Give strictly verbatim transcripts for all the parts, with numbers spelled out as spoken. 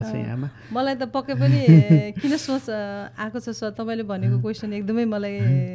यहाँमा मलाई त पक्कै पनि किन सोच आएको छ सर, तपाईँले भनेको क्वेसन एकदमै मलाई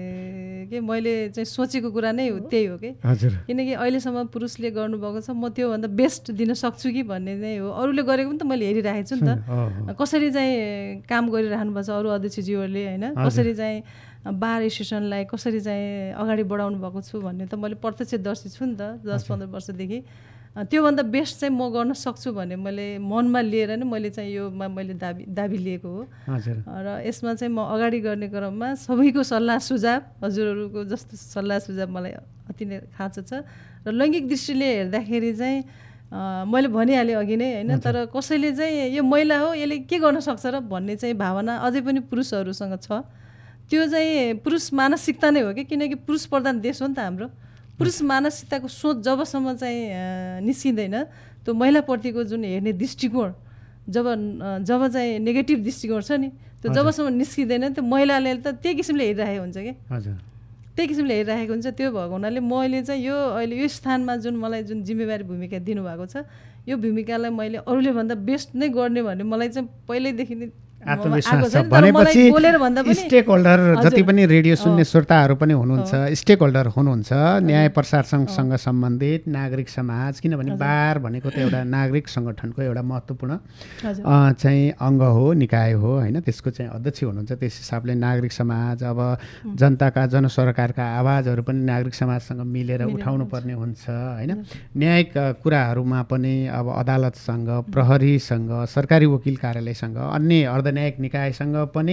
के मैले चाहिँ सोचेको कुरा नै हो, त्यही हो कि। हजुर। किनकि अहिलेसम्म पुरुषले गर्नुभएको छ, म त्योभन्दा बेस्ट दिन सक्छु कि भन्ने नै हो। अरूले गरेको पनि त मैले हेरिरहेको छु नि त, कसरी चाहिँ काम गरिरहनु भएको छ अरू अध्यक्षज्यूहरूले होइन, कसरी चाहिँ बार एसोसिएसनलाई कसरी चाहिँ अगाडि बढाउनु भएको छु भन्ने त मैले प्रत्यक्षदर्शी छु नि त दस पन्ध्र वर्षदेखि। त्योभन्दा बेस्ट चाहिँ म गर्न सक्छु भन्ने मैले मनमा लिएर नै मैले चाहिँ यो मैले दाबी दाबी लिएको हो। र यसमा चाहिँ म अगाडि गर्ने क्रममा सबैको सल्लाह सुझाव, हजुरहरूको जस्तो सल्लाह सुझाव मलाई अति नै खाँचो छ। र लैङ्गिक दृष्टिले हेर्दाखेरि चाहिँ मैले भनिहालेँ अघि नै होइन, तर कसैले चाहिँ यो महिला हो यसले के गर्न सक्छ र भन्ने चाहिँ भावना अझै पनि पुरुषहरूसँग छ। त्यो चाहिँ पुरुष मानसिकता नै हो कि, किनकि पुरुष प्रधान देश हो नि त हाम्रो। पुरुष मानसिकताको सोच जबसम्म चाहिँ निस्किँदैन, त्यो महिलाप्रतिको जुन हेर्ने दृष्टिकोण जब जब चाहिँ नेगेटिभ दृष्टिकोण छ नि, त्यो जबसम्म निस्किँदैन त्यो महिलाले त त्यही किसिमले हेरिरहेको हुन्छ कि, त्यही किसिमले हेरिरहेको हुन्छ। त्यो भएको हुनाले मैले चाहिँ यो अहिले यो स्थानमा जुन मलाई जुन जिम्मेवारी भूमिका दिनुभएको छ, यो भूमिकालाई मैले अरूले भन्दा बेस्ट नै गर्ने भन्ने मलाई चाहिँ पहिल्यैदेखि नै आत्मविश्वास छ। भनेपछि स्टेक होल्डर जति पनि रेडियो सुन्ने श्रोताहरू पनि हुनुहुन्छ, स्टेक होल्डर हुनुहुन्छ, न्याय प्रशासनसँग सम्बन्धित नागरिक समाज, किनभने बार भनेको त एउटा नागरिक सङ्गठनको एउटा महत्त्वपूर्ण चाहिँ अङ्ग हो, निकाय हो होइन। त्यसको चाहिँ अध्यक्ष हुनुहुन्छ। त्यस हिसाबले नागरिक समाज, अब जनताका जनसरकारका आवाजहरू पनि नागरिक समाजसँग मिलेर उठाउनु पर्ने हुन्छ होइन। न्यायिक कुराहरूमा पनि अब अदालतसँग, प्रहरीसँग, सरकारी वकिल कार्यालयसँग, अन्य अर्ध न्यायिक निकायसँग पनि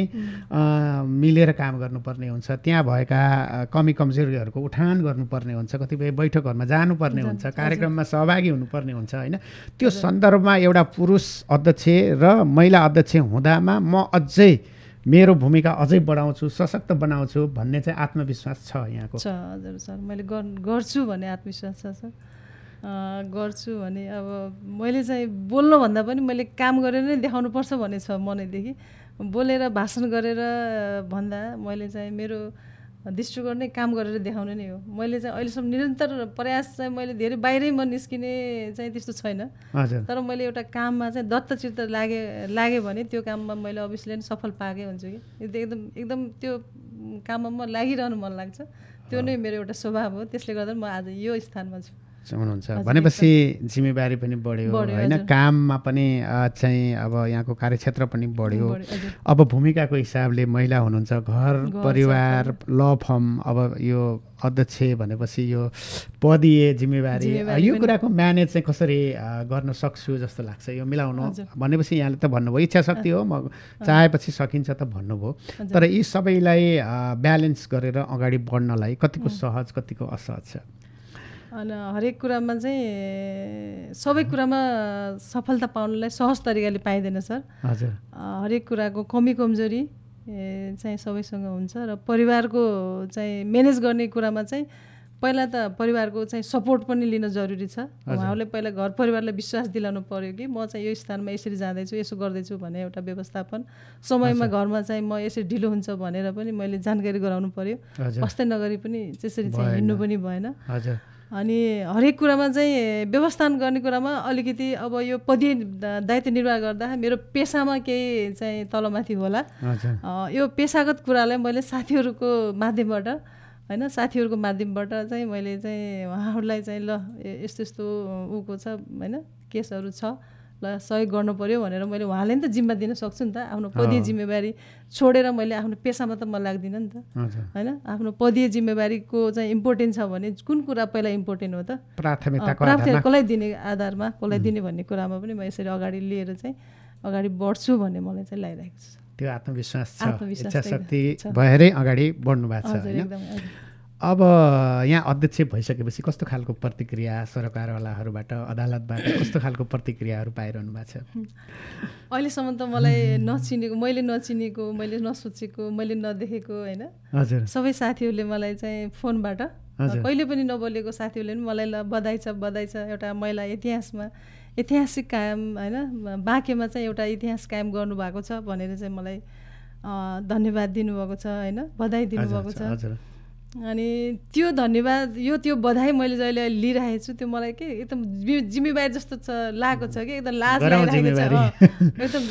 मिलेर काम गर्नुपर्ने हुन्छ। त्यहाँ भएका कमी कमजोरीहरूको उठान गर्नुपर्ने हुन्छ, कतिपय बैठकहरूमा जानुपर्ने हुन्छ, कार्यक्रममा सहभागी हुनुपर्ने हुन्छ होइन। त्यो सन्दर्भमा एउटा पुरुष अध्यक्ष र महिला अध्यक्ष हुँदामा म अझै मेरो भूमिका अझै बढाउँछु, सशक्त बनाउँछु भन्ने चाहिँ आत्मविश्वास छ यहाँको? छ हजुर सर, मैले गर्छु भन्ने आत्मविश्वास छ सर। गर्छु भने अब मैले चाहिँ बोल्नुभन्दा पनि मैले काम गरेर नै देखाउनुपर्छ भन्ने छ मनैदेखि। बोलेर भाषण गरेर भन्दा मैले चाहिँ मेरो दृष्टिकोण नै काम गरेर देखाउने नै हो। मैले चाहिँ अहिलेसम्म निरन्तर प्रयास चाहिँ मैले धेरै बाहिरै म निस्किने चाहिँ त्यस्तो छैन, तर मैले एउटा काममा चाहिँ दत्तचित्त लागे लाग्यो भने त्यो काममा मैले अभियसली नै सफल पाएकै हुन्छु कि। एकदम एकदम त्यो काममा म लागिरहनु मन लाग्छ, त्यो नै मेरो एउटा स्वभाव हो। त्यसले गर्दा म आज यो स्थानमा छु हुनुहुन्छ। भनेपछि जिम्मेवारी पनि बढ्यो होइन, काममा पनि चाहिँ अब यहाँको कार्यक्षेत्र पनि बढ्यो। अब भूमिकाको हिसाबले महिला हुनुहुन्छ, घर परिवार ल फर्म, अब यो अध्यक्ष भनेपछि यो पदीय जिम्मेवारी, यो कुराको म्यानेज चाहिँ कसरी गर्न सक्छु जस्तो लाग्छ यो मिलाउनु? भनेपछि यहाँले त भन्नुभयो इच्छा शक्ति हो, म चाहेपछि सकिन्छ त भन्नुभयो, तर यी सबैलाई ब्यालेन्स गरेर अगाडि बढ्नलाई कतिको सहज कतिको असहज छ? अनि हरेक कुरामा चाहिँ सबै कुरामा सफलता पाउनलाई सहज तरिकाले पाइँदैन सर। हजुर। हरेक कुराको कमी कमजोरी चाहिँ सबैसँग हुन्छ र परिवारको चाहिँ म्यानेज गर्ने कुरामा चाहिँ पहिला त परिवारको चाहिँ सपोर्ट पनि लिन जरुरी छ। उहाँहरूले पहिला घर परिवारलाई विश्वास दिलाउनु पर्यो कि म चाहिँ यो स्थानमा यसरी जाँदैछु, यसो गर्दैछु भन्ने एउटा व्यवस्थापन। समयमा घरमा चाहिँ म यसरी ढिलो हुन्छ भनेर पनि मैले जानकारी गराउनु पर्यो, वास्तै नगरी पनि त्यसरी चाहिँ हिँड्नु पनि भएन। हजुर। अनि हरेक कुरामा चाहिँ व्यवस्थापन गर्ने कुरामा अलिकति अब यो पदीय दायित्व निर्वाह गर्दा मेरो पेसामा केही चाहिँ तलमाथि होला। यो पेसागत कुरालाई मैले साथीहरूको माध्यमबाट होइन साथीहरूको माध्यमबाट चाहिँ मैले चाहिँ उहाँहरूलाई चाहिँ ल यस्तो यस्तो ऊको छ होइन, केसहरू छ, ल सहयोग गर्नु पर्यो भनेर मैले उहाँले नि त जिम्मा दिन सक्छु नि त। आफ्नो पदीय जिम्मेवारी छोडेर मैले आफ्नो पेसामा त म लाग्दिनँ नि त होइन। आफ्नो पदीय जिम्मेवारीको चाहिँ इम्पोर्टेन्ट छ भने कुन कुरा पहिला इम्पोर्टेन्ट हो त? प्राथमिकता कसलाई दिने आधारमा कसलाई दिने भन्ने कुरामा पनि म यसरी अगाडि लिएर चाहिँ अगाडि बढ्छु भन्ने मलाई चाहिँ लागिरहेको छ। त्यो आत्मविश्वास छ, इच्छा शक्ति भएरै अगाडि बढ्नु भएको छ होइन। अब यहाँ अध्यक्ष भइसकेपछि कस्तो खालको प्रतिक्रिया सरकारवालाहरूबाट, अदालतबाट कस्तो खालको प्रतिक्रियाहरू पाइरहनु भएको छ? अहिलेसम्म त मलाई नचिनेको, मैले नचिनेको, मैले नसोचेको, मैले नदेखेको होइन, हजुर, सबै साथीहरूले मलाई चाहिँ फोनबाट, कहिले पनि नबोलेको साथीहरूले पनि मलाई ल बधाई छ बधाई छ, एउटा महिला इतिहासमा ऐतिहासिक कायम होइन बाँकेमा चाहिँ एउटा इतिहास कायम गर्नुभएको छ भनेर चाहिँ मलाई धन्यवाद दिनुभएको छ होइन, बधाई दिनुभएको छ। अनि त्यो धन्यवाद यो त्यो बधाई मैले जहिले लिइरहेको छु त्यो मलाई के एकदम जिम्मेवारी जस्तो छ लागेको छ कि एकदम लाज लागिरहेको छ एकदम